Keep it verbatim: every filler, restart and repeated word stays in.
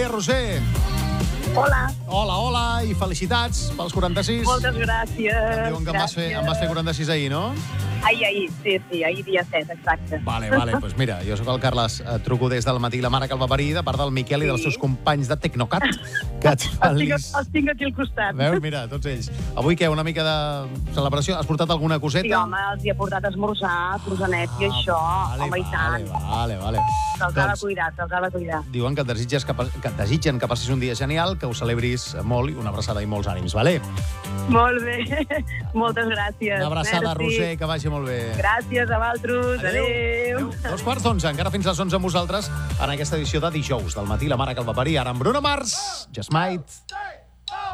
dia, Roser. Hola. Hola, hola, i felicitats pels quaranta-sis. Moltes gràcies. Em diuen que em vas, fer, em vas fer quaranta-sis ahir, no? Ahir, ahir, sí, sí, ahir dia set, exacte. Vale, vale, doncs pues mira, jo sóc el Carles, eh, truco des del matí la mare que el va parir, de part del Miquel i dels seus companys de Tecnocat, que et Els tinc, feliç. els tinc aquí al costat. Veus, mira, tots ells. Avui què, una mica de celebració? Has portat alguna coseta? Sí, home, els hi he portat a esmorzar, croissanets i això, vale, home, i tant. Vale, vale. Se'ls ha de cuidar, se'ls ha de cuidar. Diuen que et, desitges que, que et desitgen que passis un dia genial, que ho celebris molt i una abraçada i molts ànims, vale? Molt bé, moltes gràcies. Una abraçada, Merci. Roser, que vagi molt bé. Gràcies a vosaltres, adéu. adéu. Dos quarts d'onze, encara fins a les onze amb vosaltres, en aquesta edició de dijous del matí, la mare que el va parir, ara amb Bruno Mars, Just Might.